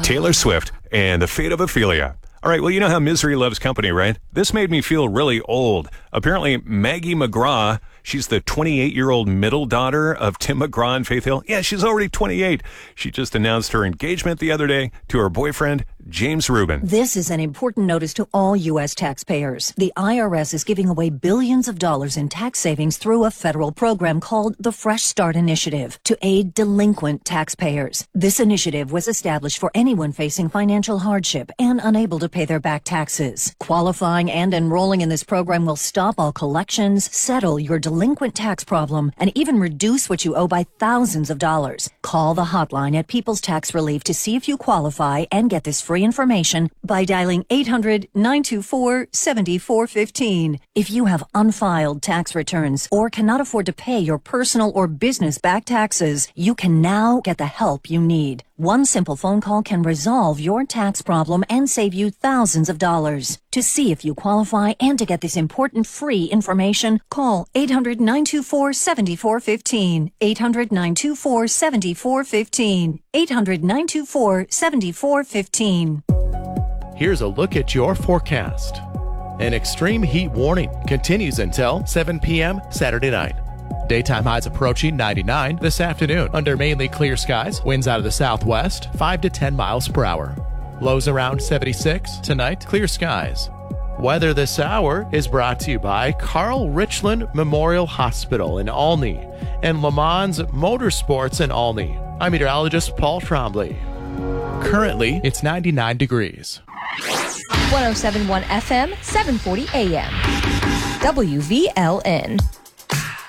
Taylor Swift and The Fate of Ophelia. All right, well, you know how misery loves company, right? This made me feel really old. Apparently, Maggie McGraw, she's the 28-year-old middle daughter of Tim McGraw and Faith Hill. Yeah, she's already 28. She just announced her engagement the other day to her boyfriend, James Rubin. This is an important notice to all U.S. taxpayers. The IRS is giving away billions of dollars in tax savings through a federal program called the Fresh Start Initiative to aid delinquent taxpayers. This initiative was established for anyone facing financial hardship and unable to pay their back taxes. Qualifying and enrolling in this program will stop all collections, settle your delinquent tax problem, and even reduce what you owe by thousands of dollars. Call the hotline at People's Tax Relief to see if you qualify and get this free information by dialing 800-924-7415. If you have unfiled tax returns or cannot afford to pay your personal or business back taxes, you can now get the help you need. One simple phone call can resolve your tax problem and save you thousands of dollars. To see if you qualify and to get this important free information, call 800-924-7415. 800-924-7415. 800-924-7415. Here's a look at your forecast. An extreme heat warning continues until 7 p.m. Saturday night. Daytime highs approaching 99 this afternoon under mainly clear skies. Winds out of the southwest, 5 to 10 miles per hour. Lows around 76. Tonight, clear skies. Weather this hour is brought to you by Carl Richland Memorial Hospital in Olney and Le Mans Motorsports in Olney. I'm meteorologist Paul Trombley. Currently, it's 99 degrees. 107.1 FM, 740 AM. WVLN.